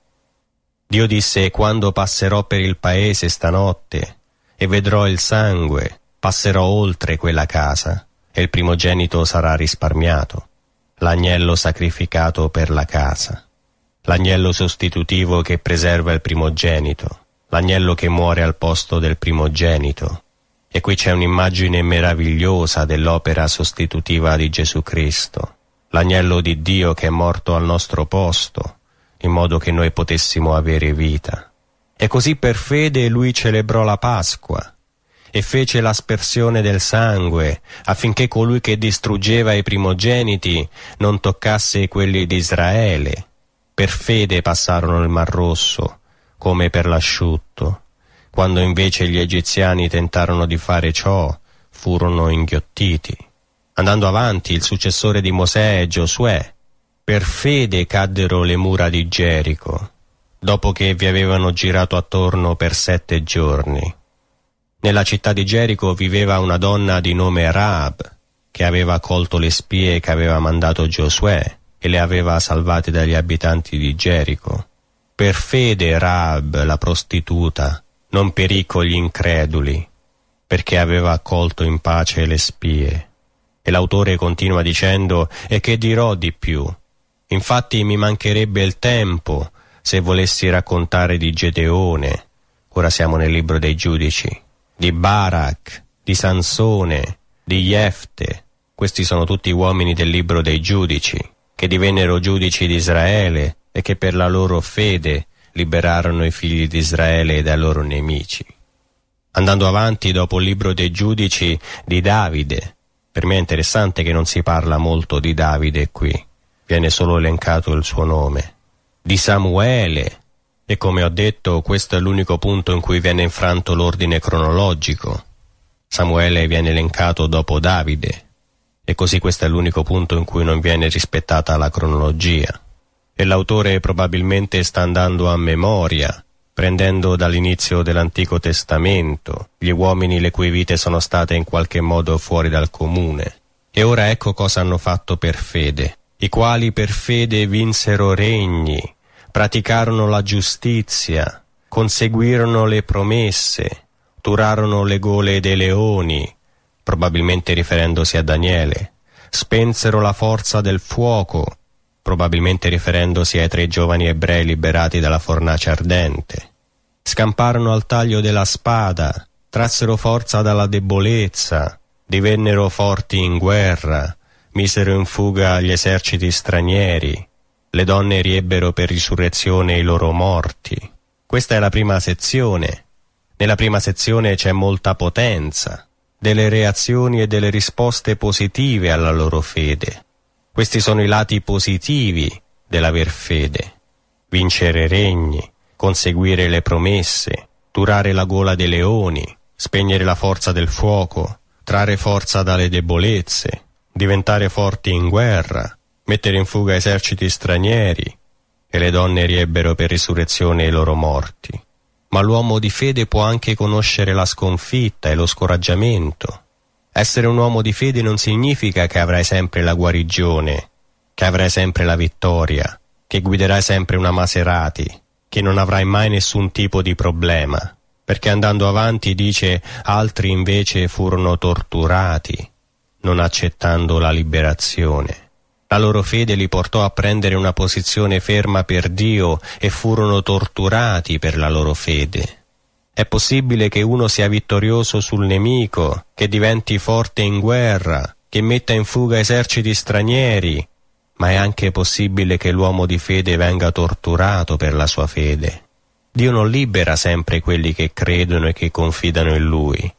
Dio disse: quando passerò per il paese stanotte e vedrò il sangue, passerò oltre quella casa, e il primogenito sarà risparmiato. L'agnello sacrificato per la casa. L'agnello sostitutivo che preserva il primogenito. L'agnello che muore al posto del primogenito. E qui c'è un'immagine meravigliosa dell'opera sostitutiva di Gesù Cristo. L'agnello di Dio che è morto al nostro posto, in modo che noi potessimo avere vita. E così per fede lui celebrò la Pasqua e fece l'aspersione del sangue, affinché colui che distruggeva i primogeniti non toccasse quelli di Israele. Per fede passarono il Mar Rosso, come per l'asciutto. Quando invece gli egiziani tentarono di fare ciò, furono inghiottiti. Andando avanti, il successore di Mosè è Giosuè. Per fede caddero le mura di Gerico, dopo che vi avevano girato attorno per 7 giorni. Nella città di Gerico viveva una donna di nome Raab, che aveva colto le spie che aveva mandato Giosuè e le aveva salvate dagli abitanti di Gerico. Per fede Raab, la prostituta, non perì con gli increduli, perché aveva accolto in pace le spie. E l'autore continua dicendo: e che dirò di più? Infatti mi mancherebbe il tempo se volessi raccontare di Gedeone, ora siamo nel libro dei Giudici, di Barak, di Sansone, di Jefte. Questi sono tutti uomini del libro dei Giudici, che divennero giudici di Israele e che per la loro fede liberarono i figli di Israele dai loro nemici. Andando avanti, dopo il libro dei Giudici, di Davide. Per me è interessante che non si parla molto di Davide qui, viene solo elencato il suo nome. Di Samuele, e come ho detto questo è l'unico punto in cui viene infranto l'ordine cronologico. Samuele viene elencato dopo Davide, e così questo è l'unico punto in cui non viene rispettata la cronologia. E l'autore probabilmente sta andando a memoria, prendendo dall'inizio dell'Antico Testamento gli uomini le cui vite sono state in qualche modo fuori dal comune. E ora ecco cosa hanno fatto per fede, i quali per fede vinsero regni, praticarono la giustizia, conseguirono le promesse, turarono le gole dei leoni, probabilmente riferendosi a Daniele, spensero la forza del fuoco, probabilmente riferendosi ai 3 giovani ebrei liberati dalla fornace ardente. Scamparono al taglio della spada, trassero forza dalla debolezza, divennero forti in guerra, misero in fuga gli eserciti stranieri, le donne riebbero per risurrezione i loro morti. Questa è la prima sezione. Nella prima sezione c'è molta potenza, delle reazioni e delle risposte positive alla loro fede. Questi sono i lati positivi dell'aver fede. Vincere regni, conseguire le promesse, turare la gola dei leoni, spegnere la forza del fuoco, trarre forza dalle debolezze, diventare forti in guerra, mettere in fuga eserciti stranieri, e le donne riebbero per risurrezione i loro morti. Ma l'uomo di fede può anche conoscere la sconfitta e lo scoraggiamento. Essere un uomo di fede non significa che avrai sempre la guarigione, che avrai sempre la vittoria, che guiderai sempre una Maserati, che non avrai mai nessun tipo di problema, perché andando avanti dice: altri invece furono torturati, non accettando la liberazione. La loro fede li portò a prendere una posizione ferma per Dio e furono torturati per la loro fede. È possibile che uno sia vittorioso sul nemico, che diventi forte in guerra, che metta in fuga eserciti stranieri, ma è anche possibile che l'uomo di fede venga torturato per la sua fede. Dio non libera sempre quelli che credono e che confidano in Lui.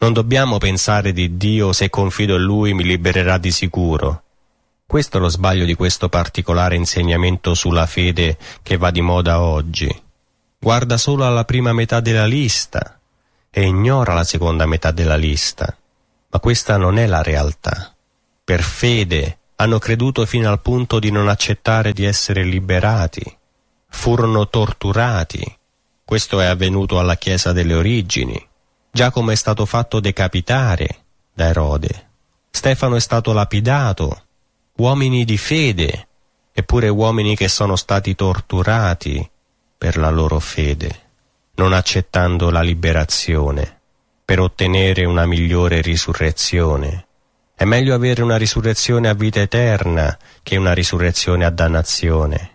Non dobbiamo pensare di Dio: se confido in Lui mi libererà di sicuro. Questo è lo sbaglio di questo particolare insegnamento sulla fede che va di moda oggi. Guarda solo alla prima metà della lista e ignora la seconda metà della lista. Ma questa non è la realtà. Per fede hanno creduto fino al punto di non accettare di essere liberati. Furono torturati. Questo è avvenuto alla Chiesa delle origini. Giacomo è stato fatto decapitare da Erode. Stefano è stato lapidato. Uomini di fede, eppure uomini che sono stati torturati per la loro fede, non accettando la liberazione per ottenere una migliore risurrezione. È meglio avere una risurrezione a vita eterna che una risurrezione a dannazione.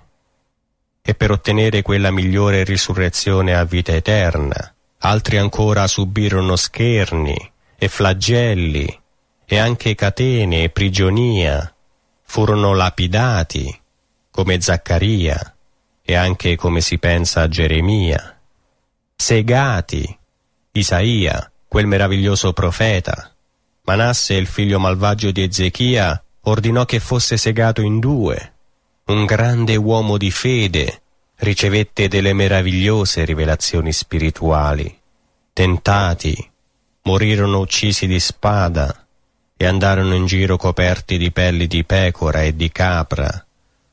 E per ottenere quella migliore risurrezione a vita eterna, altri ancora subirono scherni e flagelli e anche catene e prigionia. Furono lapidati, come Zaccaria, e anche, come si pensa, Geremia. Segati, Isaia, quel meraviglioso profeta. Manasse, il figlio malvagio di Ezechia, ordinò che fosse segato in due. Un grande uomo di fede ricevette delle meravigliose rivelazioni spirituali. Tentati, morirono uccisi di spada, e andarono in giro coperti di pelli di pecora e di capra,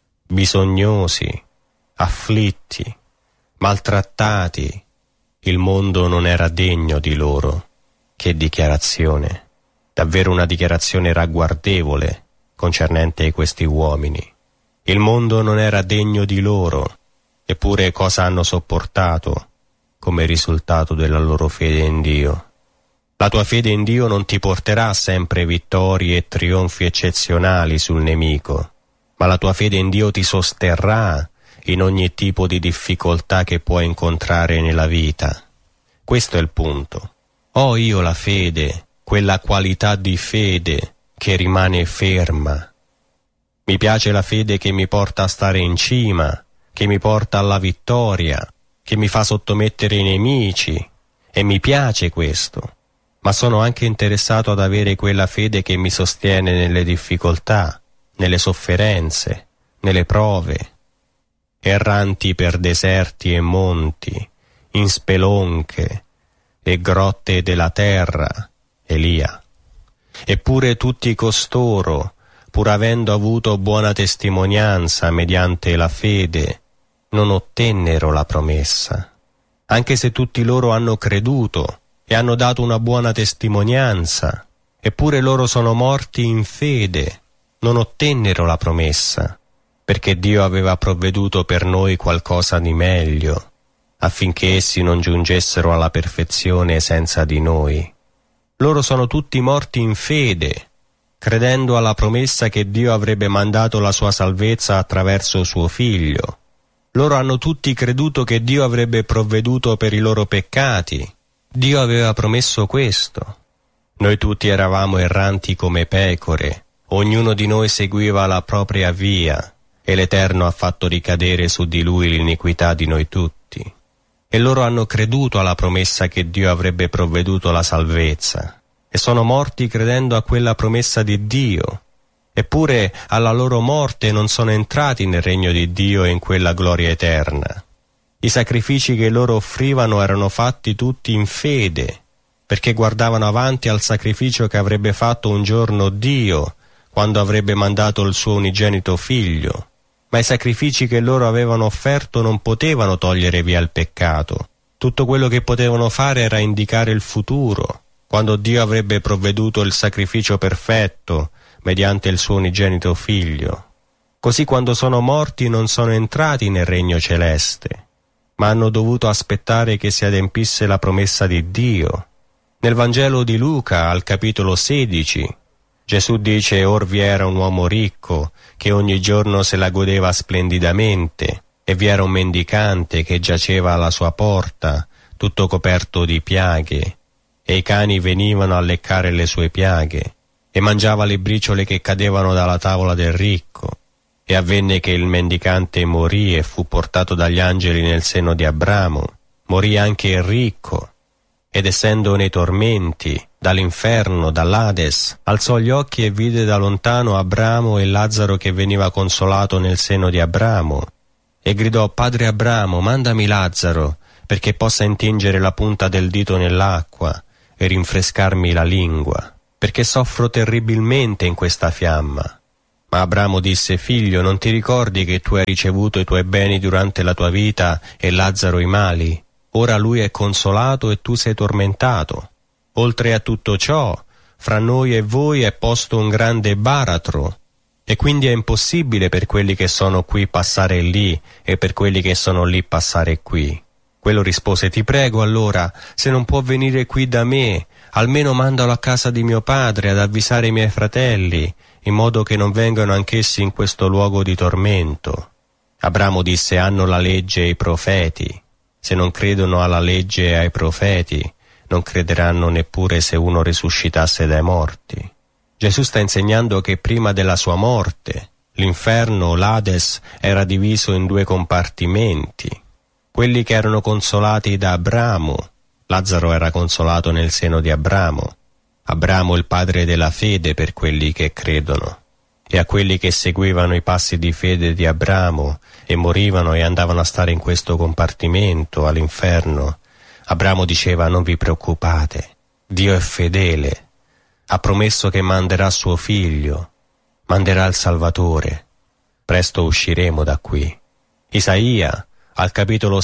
bisognosi, afflitti, maltrattati. Il mondo non era degno di loro. Che dichiarazione! Davvero una dichiarazione ragguardevole concernente questi uomini. Il mondo non era degno di loro, eppure cosa hanno sopportato come risultato della loro fede in Dio? La tua fede in Dio non ti porterà sempre vittorie e trionfi eccezionali sul nemico, ma la tua fede in Dio ti sosterrà in ogni tipo di difficoltà che puoi incontrare nella vita. Questo è il punto. Ho io la fede, quella qualità di fede che rimane ferma. Mi piace la fede che mi porta a stare in cima, che mi porta alla vittoria, che mi fa sottomettere i nemici, e mi piace questo. Ma sono anche interessato ad avere quella fede che mi sostiene nelle difficoltà, nelle sofferenze, nelle prove. Erranti per deserti e monti, in spelonche e grotte della terra, Elia. Eppure tutti costoro, pur avendo avuto buona testimonianza mediante la fede, non ottennero la promessa. Anche se tutti loro hanno creduto e hanno dato una buona testimonianza, eppure loro sono morti in fede, non ottennero la promessa, perché Dio aveva provveduto per noi qualcosa di meglio, affinché essi non giungessero alla perfezione senza di noi. Loro sono tutti morti in fede, credendo alla promessa che Dio avrebbe mandato la sua salvezza attraverso suo Figlio. Loro hanno tutti creduto che Dio avrebbe provveduto per i loro peccati. Dio aveva promesso questo. Noi tutti eravamo erranti come pecore, ognuno di noi seguiva la propria via, e l'Eterno ha fatto ricadere su di lui l'iniquità di noi tutti. E loro hanno creduto alla promessa che Dio avrebbe provveduto la salvezza, e sono morti credendo a quella promessa di Dio. Eppure alla loro morte non sono entrati nel regno di Dio e in quella gloria eterna. I sacrifici che loro offrivano erano fatti tutti in fede, perché guardavano avanti al sacrificio che avrebbe fatto un giorno Dio, quando avrebbe mandato il suo unigenito Figlio. Ma i sacrifici che loro avevano offerto non potevano togliere via il peccato. Tutto quello che potevano fare era indicare il futuro, quando Dio avrebbe provveduto il sacrificio perfetto mediante il suo unigenito Figlio. Così quando sono morti non sono entrati nel regno celeste, ma hanno dovuto aspettare che si adempisse la promessa di Dio. Nel Vangelo di Luca, al capitolo 16, Gesù dice: «Or vi era un uomo ricco, che ogni giorno se la godeva splendidamente, e vi era un mendicante che giaceva alla sua porta, tutto coperto di piaghe, e i cani venivano a leccare le sue piaghe, e mangiava le briciole che cadevano dalla tavola del ricco. E avvenne che il mendicante morì e fu portato dagli angeli nel seno di Abramo. Morì anche il ricco, ed essendo nei tormenti, dall'inferno, dall'Ades, alzò gli occhi e vide da lontano Abramo e Lazzaro che veniva consolato nel seno di Abramo, e gridò: Padre Abramo, mandami Lazzaro, perché possa intingere la punta del dito nell'acqua e rinfrescarmi la lingua, perché soffro terribilmente in questa fiamma. Ma Abramo disse: Figlio, non ti ricordi che tu hai ricevuto i tuoi beni durante la tua vita e Lazzaro i mali? Ora lui è consolato e tu sei tormentato. Oltre a tutto ciò, fra noi e voi è posto un grande baratro, e quindi è impossibile per quelli che sono qui passare lì e per quelli che sono lì passare qui. Quello rispose: Ti prego allora, se non può venire qui da me, almeno mandalo a casa di mio padre ad avvisare i miei fratelli, in modo che non vengano anch'essi in questo luogo di tormento. Abramo disse: Hanno la legge e i profeti. Se non credono alla legge e ai profeti, non crederanno neppure se uno risuscitasse dai morti. Gesù sta insegnando che prima della sua morte, l'inferno, l'Ades, era diviso in due compartimenti. Quelli che erano consolati da Abramo, Lazzaro era consolato nel seno di Abramo, Abramo il padre della fede per quelli che credono, e a quelli che seguivano i passi di fede di Abramo e morivano e andavano a stare in questo compartimento, all'inferno, Abramo diceva: non vi preoccupate, Dio è fedele, ha promesso che manderà suo figlio, manderà il Salvatore, presto usciremo da qui. Isaia, al capitolo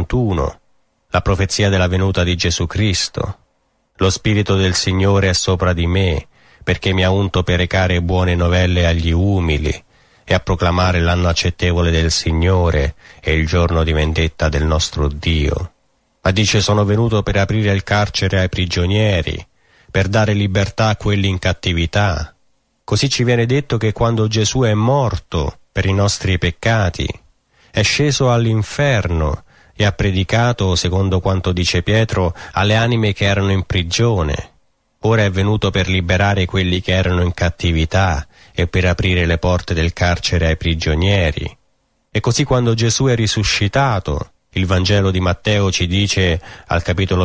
61, la profezia della venuta di Gesù Cristo. Lo Spirito del Signore è sopra di me, perché mi ha unto per recare buone novelle agli umili e a proclamare l'anno accettevole del Signore e il giorno di vendetta del nostro Dio. Ma dice: sono venuto per aprire il carcere ai prigionieri, per dare libertà a quelli in cattività. Così ci viene detto che quando Gesù è morto per i nostri peccati, è sceso all'inferno e ha predicato, secondo quanto dice Pietro, alle anime che erano in prigione. Ora è venuto per liberare quelli che erano in cattività e per aprire le porte del carcere ai prigionieri. E così quando Gesù è risuscitato, il Vangelo di Matteo ci dice al capitolo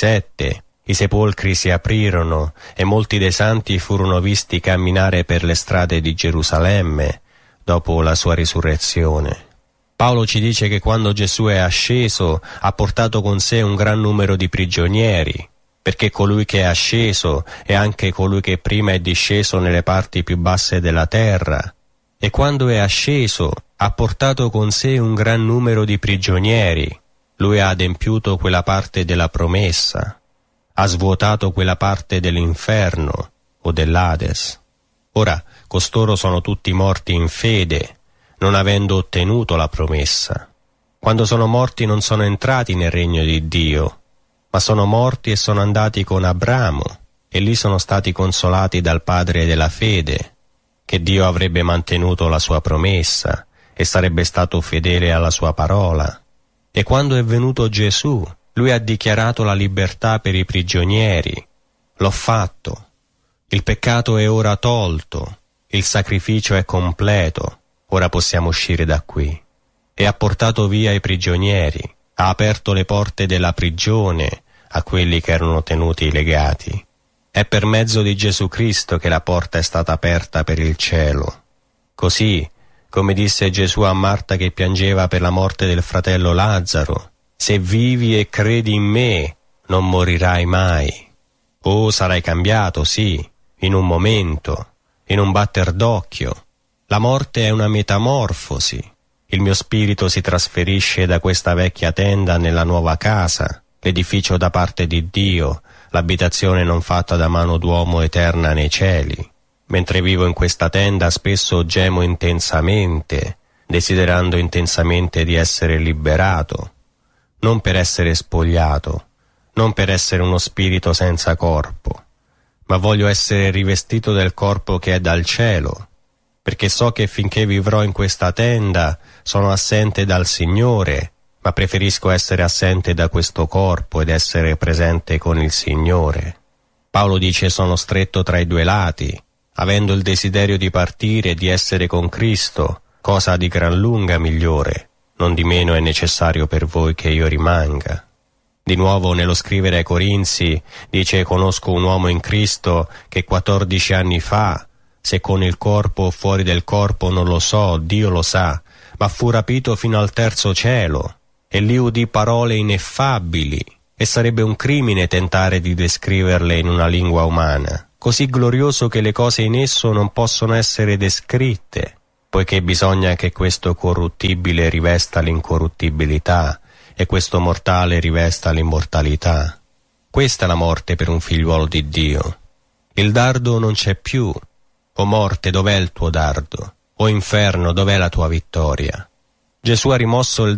27, i sepolcri si aprirono e molti dei santi furono visti camminare per le strade di Gerusalemme dopo la sua risurrezione. Paolo ci dice che quando Gesù è asceso ha portato con sé un gran numero di prigionieri, perché colui che è asceso è anche colui che prima è disceso nelle parti più basse della terra, e quando è asceso ha portato con sé un gran numero di prigionieri. Lui ha adempiuto quella parte della promessa, ha svuotato quella parte dell'inferno o dell'Ades. Ora, costoro sono tutti morti in fede, non avendo ottenuto la promessa. Quando sono morti non sono entrati nel regno di Dio, ma sono morti e sono andati con Abramo, e lì sono stati consolati dal Padre della fede, che Dio avrebbe mantenuto la sua promessa e sarebbe stato fedele alla sua parola. E quando è venuto Gesù, lui ha dichiarato la libertà per i prigionieri. L'ho fatto. Il peccato è ora tolto, il sacrificio è completo, ora possiamo uscire da qui. E ha portato via i prigionieri, ha aperto le porte della prigione a quelli che erano tenuti legati. È per mezzo di Gesù Cristo che la porta è stata aperta per il cielo. Così, come disse Gesù a Marta che piangeva per la morte del fratello Lazzaro, se vivi e credi in me, non morirai mai. Oh, sarai cambiato, sì, in un momento, in un batter d'occhio. La morte è una metamorfosi. Il mio spirito si trasferisce da questa vecchia tenda nella nuova casa, l'edificio da parte di Dio, l'abitazione non fatta da mano d'uomo eterna nei cieli. Mentre vivo in questa tenda spesso gemo intensamente, desiderando intensamente di essere liberato, non per essere spogliato, non per essere uno spirito senza corpo, ma voglio essere rivestito del corpo che è dal cielo, perché so che finché vivrò in questa tenda sono assente dal Signore, ma preferisco essere assente da questo corpo ed essere presente con il Signore. Paolo dice: sono stretto tra i due lati, avendo il desiderio di partire e di essere con Cristo, cosa di gran lunga migliore, non di meno è necessario per voi che io rimanga. Di nuovo nello scrivere ai Corinzi dice: conosco un uomo in Cristo che 14 anni fa, se con il corpo o fuori del corpo non lo so, Dio lo sa, ma fu rapito fino al terzo cielo, e lì udì parole ineffabili, e sarebbe un crimine tentare di descriverle in una lingua umana, così glorioso che le cose in esso non possono essere descritte, poiché bisogna che questo corruttibile rivesta l'incorruttibilità e questo mortale rivesta l'immortalità. Questa è la morte per un figliuolo di Dio. Il dardo non c'è più. O morte, dov'è il tuo dardo? O inferno, dov'è la tua vittoria? Gesù ha rimosso il